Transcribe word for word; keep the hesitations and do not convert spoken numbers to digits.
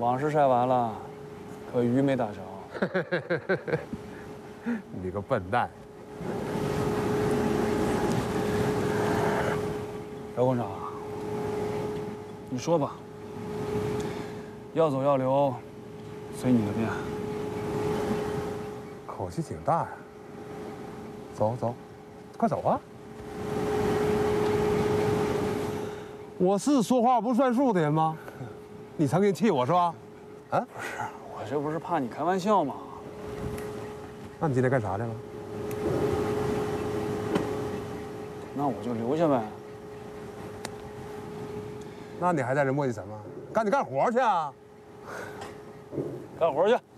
往事晒完了，可鱼没打着。 你个笨蛋！ 姚工长，你说吧，要走要留，随你的便。 口气挺大呀。走走，快走啊！我是说话不算数的人吗？你曾经气我是吧？啊？ 不是，我这不是怕你开玩笑吗？ 那你今天干啥去了？ 那我就留下呗。 那你还在这磨叽什么？赶紧干活去啊！ 干活去。